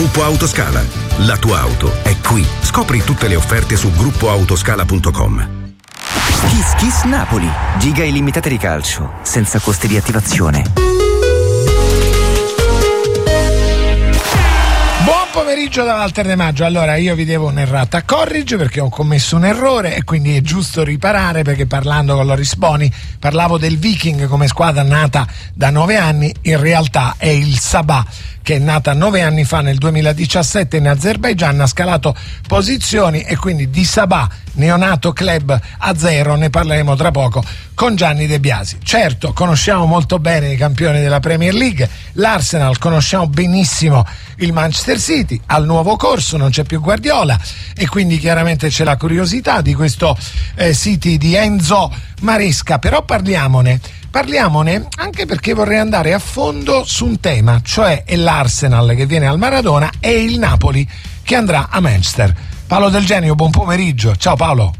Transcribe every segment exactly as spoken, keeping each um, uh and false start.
Gruppo Autoscala. La tua auto è qui. Scopri tutte le offerte su gruppo autoscala punto com. Kiss Kiss Napoli. Giga illimitate di calcio, senza costi di attivazione. Buon pomeriggio da Walter De Maggio. Allora, io vi devo un'errata corrige perché ho commesso un errore e quindi è giusto riparare, perché parlando con Loris Boni parlavo del Viking come squadra nata da nove anni, in realtà è il Sabah, che è nata nove anni fa nel duemiladiciassette in Azerbaigian, ha scalato posizioni e quindi di Sabah, neonato club a zero, ne parleremo tra poco con Gianni De Biasi. Certo, conosciamo molto bene i campioni della Premier League, l'Arsenal, conosciamo benissimo il Manchester City, al nuovo corso, non c'è più Guardiola e quindi chiaramente c'è la curiosità di questo eh, City di Enzo Maresca, però parliamone. Parliamone anche perché vorrei andare a fondo su un tema, cioè è l'Arsenal che viene al Maradona e il Napoli che andrà a Manchester. Paolo Del Genio, buon pomeriggio. Ciao Paolo.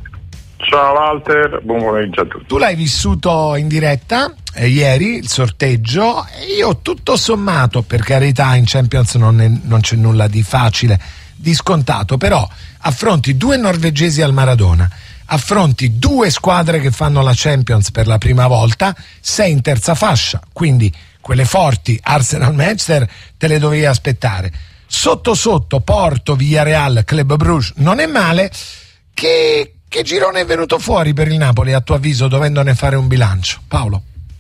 Ciao Walter, buon pomeriggio a tutti. Tu l'hai vissuto in diretta eh, ieri, il sorteggio, e io tutto sommato, per carità, in Champions non, è, non c'è nulla di facile, di scontato, però affronti due norvegesi al Maradona, affronti due squadre che fanno la Champions per la prima volta, sei in terza fascia, quindi quelle forti, Arsenal, Manchester, te le dovevi aspettare. Sotto sotto Porto, Villarreal, Club Brugge, non è male. Che, che girone è venuto fuori per il Napoli, a tuo avviso, dovendone fare un bilancio? Paolo?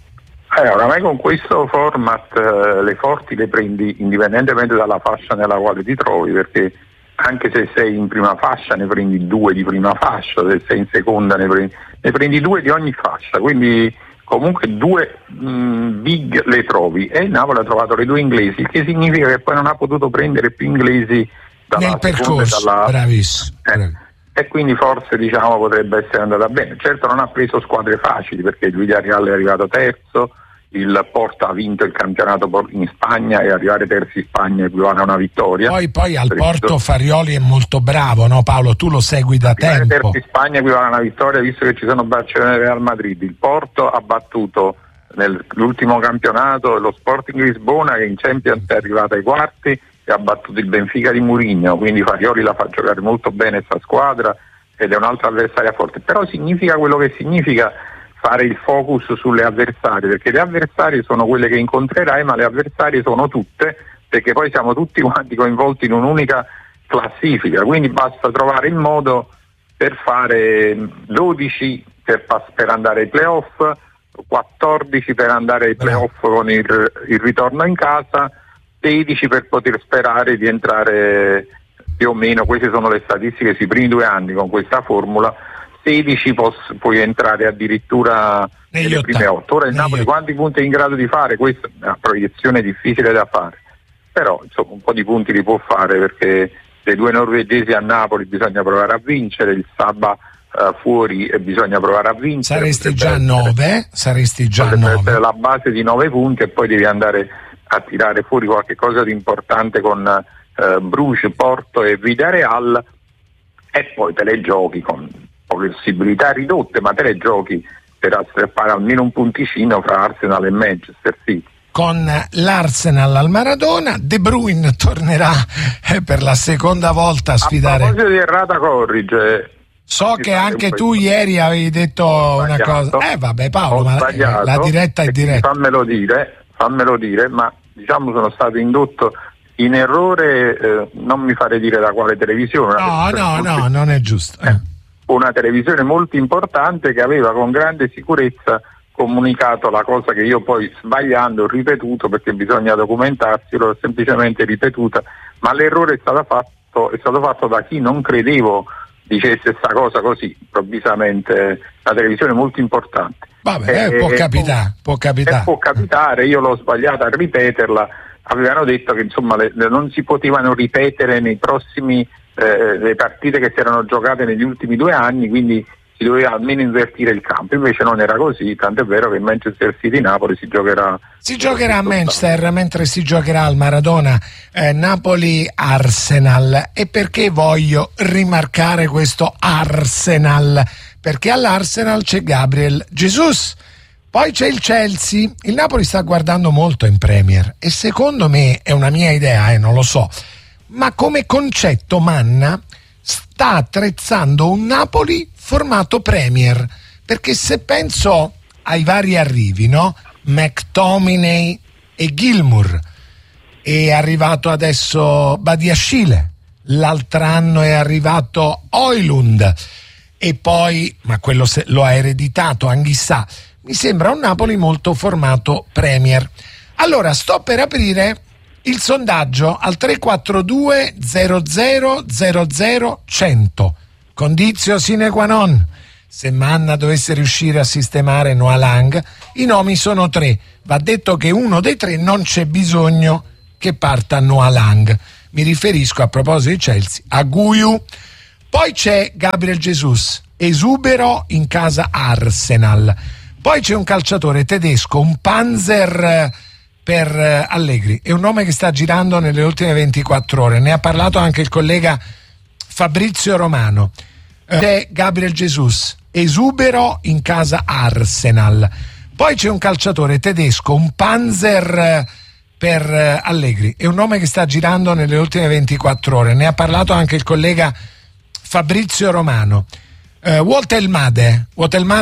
Eh, oramai con questo format eh, le forti le prendi indipendentemente dalla fascia nella quale ti trovi, perché anche se sei in prima fascia ne prendi due di prima fascia, se sei in seconda ne prendi, ne prendi due di ogni fascia, quindi comunque due mh, big le trovi, e il Napoli ha trovato le due inglesi, il che significa che poi non ha potuto prendere più inglesi dalla nel percorso, dalla... bravissimo, eh, bravissimo. E quindi forse, diciamo, potrebbe essere andata bene. Certo non ha preso squadre facili, perché il Villarreal è arrivato terzo, il Porto ha vinto il campionato in Spagna e arrivare terzi in Spagna equivale a una vittoria. Poi, poi al Porto Farioli è molto bravo, no Paolo? Tu lo segui da arrivare tempo. Terzi in Spagna equivale a una vittoria, visto che ci sono Barcellona e Real Madrid. Il Porto ha battuto nell'ultimo campionato lo Sporting Lisbona, che in Champions è arrivato ai quarti, e ha battuto il Benfica di Mourinho, quindi Farioli la fa giocare molto bene questa squadra ed è un'altra avversaria forte. Però significa quello che significa fare il focus sulle avversarie, perché le avversarie sono quelle che incontrerai, ma le avversarie sono tutte, perché poi siamo tutti quanti coinvolti in un'unica classifica, quindi basta trovare il modo per fare dodici per, per andare ai playoff, quattordici per andare ai playoff con il, il ritorno in casa, sedici per poter sperare di entrare più o meno, queste sono le statistiche sui primi due anni con questa formula, sedici poss- puoi entrare addirittura negli nelle prime otto. Ora il Napoli ottavi. Quanti punti è in grado di fare? Questa è una proiezione difficile da fare, però insomma un po' di punti li può fare, perché le due norvegesi a Napoli bisogna provare a vincere, il Sabah uh, fuori e bisogna provare a vincere. Saresti potrebbe già essere, nove, saresti già potrebbe nove. essere la base di nove punti, e poi devi andare a tirare fuori qualche cosa di importante con uh, Bruges, Porto e Villarreal, e poi te le giochi con possibilità ridotte, ma te le giochi per strappare almeno un punticino fra Arsenal e Manchester City. Con l'Arsenal al Maradona, De Bruyne tornerà eh, per la seconda volta a sfidare. A proposito di errata corrige, so che anche tu ieri avevi detto una cosa. Eh vabbè Paolo, ho ma sbagliato, la diretta è diretta. Fammelo dire, fammelo dire, ma diciamo sono stato indotto in errore, eh, non mi fare dire da quale televisione. No, no, molto, no, non è giusto. Eh. Una televisione molto importante che aveva con grande sicurezza comunicato la cosa che io poi sbagliando ho ripetuto, perché bisogna documentarsi, l'ho semplicemente ripetuta, ma l'errore è stato fatto, è stato fatto da chi non credevo dicesse questa cosa così improvvisamente, una televisione molto importante. Vabbè, eh, può capitare, può capitare. Può capitare, io l'ho sbagliata a ripeterla, avevano detto che insomma le, le non si potevano ripetere nei prossimi eh, le partite che si erano giocate negli ultimi due anni, quindi si doveva almeno invertire il campo, invece non era così, tant'è vero che Manchester City Napoli si giocherà si giocherà a Manchester, mentre si giocherà al Maradona eh, Napoli Arsenal. E perché voglio rimarcare questo Arsenal? Perché all'Arsenal c'è Gabriel Jesus, poi c'è il Chelsea, il Napoli sta guardando molto in Premier e secondo me, è una mia idea, eh, non lo so, ma come concetto Manna sta attrezzando un Napoli formato Premier, perché se penso ai vari arrivi, no? McTominay e Gilmour, è arrivato adesso Badiashile, l'altro anno è arrivato Højlund e poi, ma quello se, lo ha ereditato Anghissà. Mi sembra un Napoli molto formato Premier. Allora sto per aprire il sondaggio al tre quattro due zero zero zero zero cento, condizio sine qua non. Se Manna dovesse riuscire a sistemare Noah Lang, i nomi sono tre. Va detto che uno dei tre non c'è bisogno che parta Noah Lang. Mi riferisco, a proposito di Chelsea, a Guiu. Poi c'è Gabriel Jesus, esubero in casa Arsenal. Poi c'è un calciatore tedesco, un Panzer per Allegri. È un nome che sta girando nelle ultime ventiquattro ore. Ne ha parlato anche il collega Fabrizio Romano. C'è Gabriel Jesus, esubero in casa Arsenal. Poi c'è un calciatore tedesco, un Panzer per Allegri. È un nome che sta girando nelle ultime ventiquattro ore. Ne ha parlato anche il collega Fabrizio Romano. Uh, Wout Elmade, Wout Elmade